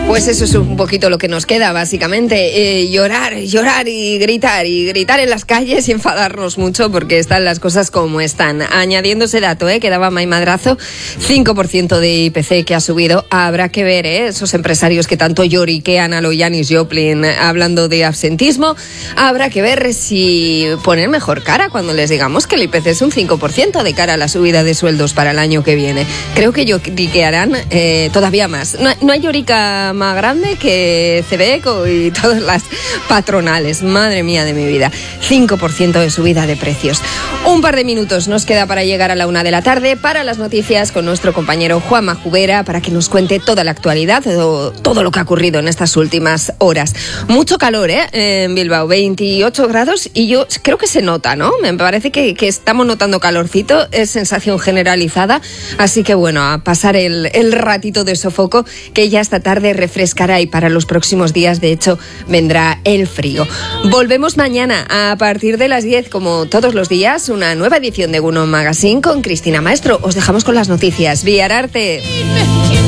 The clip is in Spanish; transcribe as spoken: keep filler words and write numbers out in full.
Pues eso es un poquito lo que nos queda, básicamente. Eh, llorar, llorar y gritar, y gritar en las calles y enfadarnos mucho porque están las cosas como están. Añadiendo ese dato, eh, que daba May Madrazo, cinco por ciento de I P C que ha subido. Habrá que ver, eh, esos empresarios que tanto lloriquean a lo Janis Joplin hablando de absentismo. Habrá que ver si ponen mejor cara cuando les digamos que el I P C es un cinco por ciento de cara a la subida de sueldos para el año que viene. Creo que lloriquearán eh, todavía más. No, no hay llorica más grande que Cebeco y todas las patronales. Madre mía de mi vida. cinco por ciento de subida de precios. Un par de minutos nos queda para llegar a la una de la tarde para las noticias con nuestro compañero Juanma Jubera para que nos cuente toda la actualidad, todo, todo lo que ha ocurrido en estas últimas horas. Mucho calor, ¿eh? En Bilbao, veintiocho grados y yo creo que se nota, ¿no? Me parece que, que estamos notando calorcito, es sensación generalizada, así que bueno, a pasar el, el ratito de sofoco que ya esta tarde refrescará y para los próximos días, de hecho, vendrá el frío. Volvemos mañana a partir de las diez, como todos los días, una nueva edición de Egunon Magazine con Cristina Maestro. Os dejamos con las noticias. Viararte.